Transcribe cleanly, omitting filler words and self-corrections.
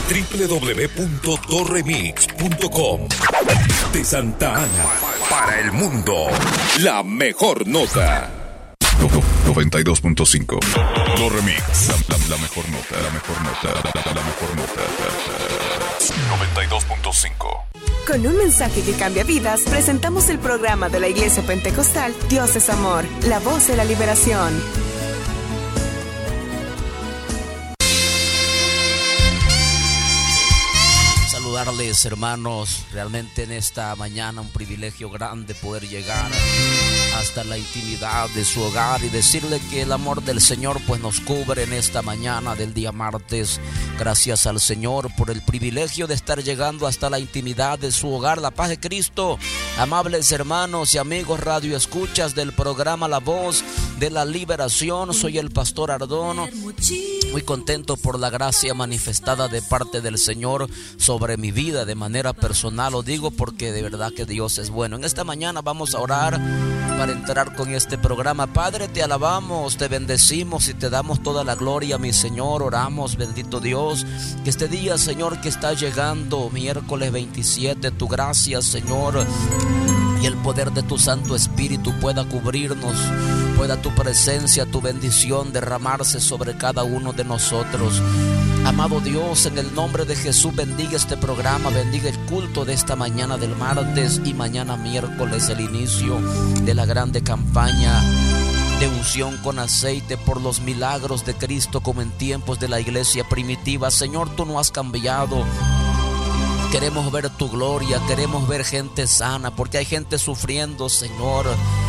www.doremix.com. De Santa Ana para el mundo, la mejor nota. 92.5. Doremix, la mejor nota, la mejor nota, la mejor nota. 92.5. Con un mensaje que cambia vidas, presentamos el programa de la Iglesia Pentecostal Dios es Amor, la voz de la liberación. Saludarles, hermanos, realmente en esta mañana un privilegio grande poder llegar hasta la intimidad de su hogar y decirle que el amor del Señor pues nos cubre en esta mañana del día martes. Gracias al Señor por el privilegio de estar llegando hasta la intimidad de su hogar. La paz de Cristo, amables hermanos y amigos radio escuchas del programa La Voz de la Liberación. Soy el pastor Ardono, muy contento por la gracia manifestada de parte del Señor sobre mi vida de manera personal. Lo digo porque de verdad que Dios es bueno. En esta mañana vamos a orar para entrar con este programa. Padre, te alabamos, te bendecimos y te damos toda la gloria, mi Señor. Oramos, bendito Dios, que este día, Señor, que está llegando, miércoles 27, tu gracia, Señor, y el poder de tu Santo Espíritu pueda cubrirnos, pueda tu presencia, tu bendición derramarse sobre cada uno de nosotros. Amado Dios, en el nombre de Jesús, bendiga este programa, bendiga el culto de esta mañana del martes y mañana miércoles, el inicio de la grande campaña de unción con aceite por los milagros de Cristo como en tiempos de la iglesia primitiva. Señor, tú no has cambiado. Queremos ver tu gloria, queremos ver gente sana, porque hay gente sufriendo, Señor.